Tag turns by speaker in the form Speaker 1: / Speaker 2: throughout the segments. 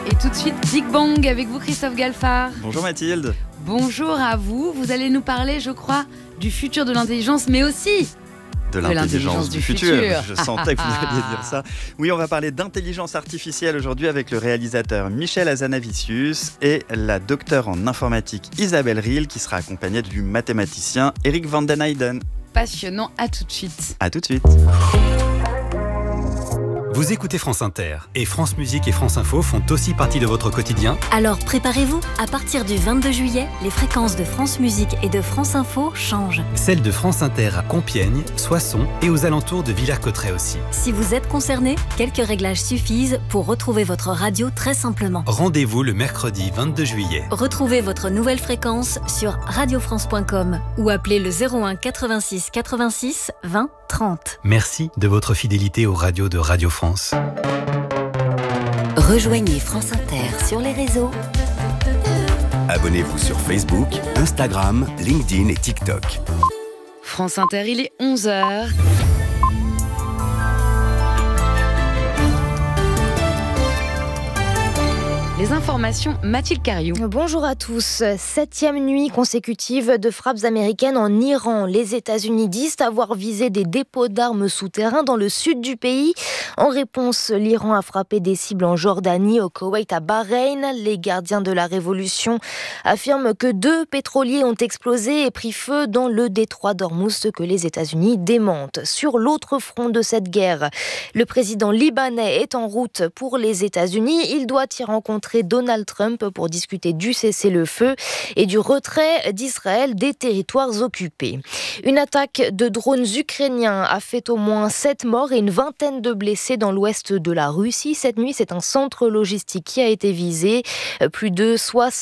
Speaker 1: Et tout de suite, Big Bang avec vous, Christophe Galfard.
Speaker 2: Bonjour Mathilde.
Speaker 1: Bonjour à vous. Vous allez nous parler, je crois, du futur de l'intelligence, mais aussi
Speaker 2: de l'intelligence du futur. Je sentais que vous alliez dire ça. Oui, on va parler d'intelligence artificielle aujourd'hui avec le réalisateur Michel Hazanavicius et la docteure en informatique Isabelle Riehl qui sera accompagnée du mathématicien Eric van den Eijden.
Speaker 1: Passionnant, à tout de suite.
Speaker 2: À tout de suite.
Speaker 3: Vous écoutez France Inter et France Musique et France Info font aussi partie de votre quotidien.
Speaker 4: Alors préparez-vous, à partir du 22 juillet, les fréquences de France Musique et de France Info changent.
Speaker 3: Celles de France Inter à Compiègne, Soissons et aux alentours de Villers-Cotterêts aussi.
Speaker 4: Si vous êtes concerné, quelques réglages suffisent pour retrouver votre radio très simplement.
Speaker 3: Rendez-vous le mercredi 22 juillet.
Speaker 4: Retrouvez votre nouvelle fréquence sur radiofrance.com ou appelez le 01 86 86 20 30.
Speaker 3: Merci de votre fidélité aux radios de Radio France.
Speaker 5: Rejoignez France Inter sur les réseaux.
Speaker 6: Abonnez-vous sur Facebook, Instagram, LinkedIn et TikTok.
Speaker 1: France Inter, il est 11h. Les informations, Mathilde Cariou.
Speaker 7: Bonjour à tous. 7e nuit consécutive de frappes américaines en Iran. Les États-Unis disent avoir visé des dépôts d'armes souterrains dans le sud du pays. En réponse, l'Iran a frappé des cibles en Jordanie, au Koweït, à Bahreïn. Les gardiens de la révolution affirment que 2 pétroliers ont explosé et pris feu dans le détroit d'Ormuz, ce que les États-Unis démentent. Sur l'autre front de cette guerre, le président libanais est en route pour les États-Unis. Il doit y rencontrer Donald Trump pour discuter du cessez-le-feu et du retrait d'Israël des territoires occupés. Une attaque de drones ukrainiens a fait au moins 7 morts et une vingtaine de blessés dans l'ouest de la Russie. Cette nuit, c'est un centre logistique qui a été visé. Plus de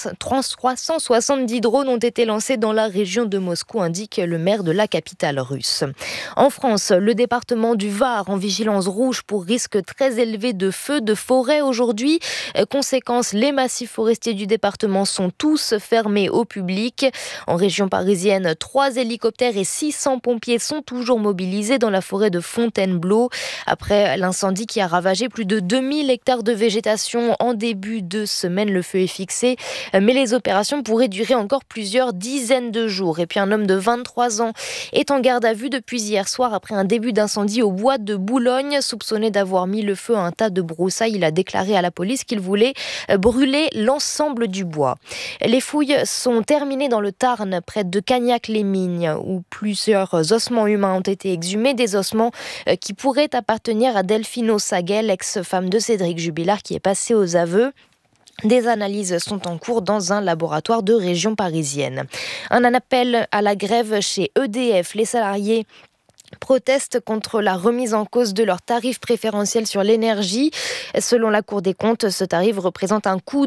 Speaker 7: 370 drones ont été lancés dans la région de Moscou, indique le maire de la capitale russe. En France, le département du Var en vigilance rouge pour risque très élevé de feux de forêt aujourd'hui. Conséquence, les massifs forestiers du département sont tous fermés au public. En région parisienne, 3 hélicoptères et 600 pompiers sont toujours mobilisés dans la forêt de Fontainebleau. Après l'incendie qui a ravagé plus de 2000 hectares de végétation en début de semaine, le feu est fixé. Mais les opérations pourraient durer encore plusieurs dizaines de jours. Et puis un homme de 23 ans est en garde à vue depuis hier soir après un début d'incendie au bois de Boulogne. Soupçonné d'avoir mis le feu à un tas de broussailles, il a déclaré à la police qu'il voulait brûler l'ensemble du bois. Les fouilles sont terminées dans le Tarn, près de Cagnac-les-Mignes, où plusieurs ossements humains ont été exhumés, des ossements qui pourraient appartenir à Delphine Ossaguel, ex-femme de Cédric Jubilard, qui est passée aux aveux. Des analyses sont en cours dans un laboratoire de région parisienne. Un appel à la grève chez EDF. Les salariés protestent contre la remise en cause de leur tarif préférentiel sur l'énergie. Selon la Cour des comptes, ce tarif représente un coût